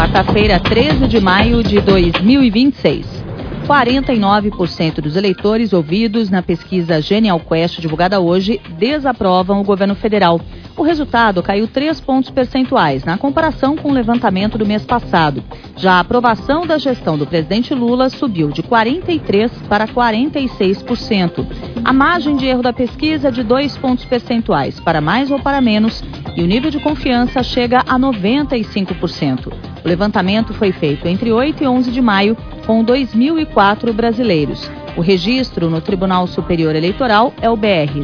quarta-feira, 13 de maio de 2026. 49% dos eleitores ouvidos na pesquisa Genial Quest divulgada hoje desaprovam o governo federal. O resultado caiu 3 pontos percentuais na comparação com o levantamento do mês passado. Já a aprovação da gestão do presidente Lula subiu de 43% para 46%. A margem de erro da pesquisa é de 2 pontos percentuais, para mais ou para menos, e o nível de confiança chega a 95%. O levantamento foi feito entre 8 e 11 de maio, com 2.004 brasileiros. O registro no Tribunal Superior Eleitoral é o BR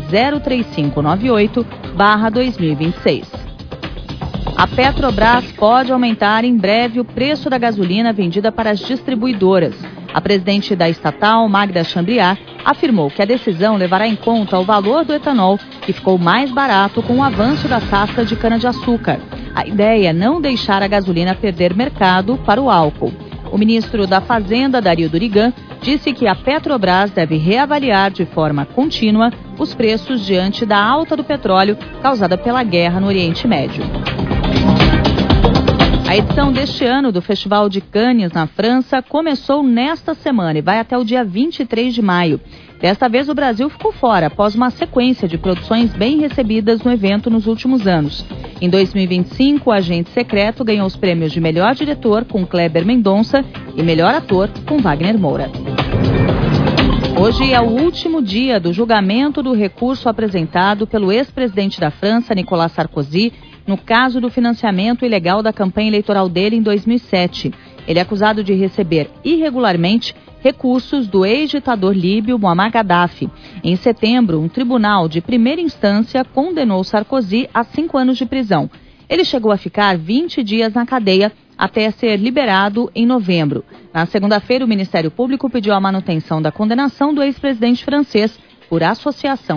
03598/2026. A Petrobras pode aumentar em breve o preço da gasolina vendida para as distribuidoras. A presidente da estatal, Magda Chambriard, afirmou que a decisão levará em conta o valor do etanol, que ficou mais barato com o avanço da safra de cana-de-açúcar. A ideia é não deixar a gasolina perder mercado para o álcool. O ministro da Fazenda, Dario Durigan, disse que a Petrobras deve reavaliar de forma contínua os preços diante da alta do petróleo causada pela guerra no Oriente Médio. A edição deste ano do Festival de Cannes, na França, começou nesta semana e vai até o dia 23 de maio. Desta vez, o Brasil ficou fora, após uma sequência de produções bem recebidas no evento nos últimos anos. Em 2025, o Agente Secreto ganhou os prêmios de Melhor Diretor, com Kleber Mendonça, e Melhor Ator, com Wagner Moura. Hoje é o último dia do julgamento do recurso apresentado pelo ex-presidente da França, Nicolas Sarkozy, no caso do financiamento ilegal da campanha eleitoral dele em 2007. Ele é acusado de receber irregularmente recursos do ex-ditador líbio Muammar Gaddafi. Em setembro, um tribunal de primeira instância condenou Sarkozy a 5 anos de prisão. Ele chegou a ficar 20 dias na cadeia até ser liberado em novembro. Na segunda-feira, o Ministério Público pediu a manutenção da condenação do ex-presidente francês por associação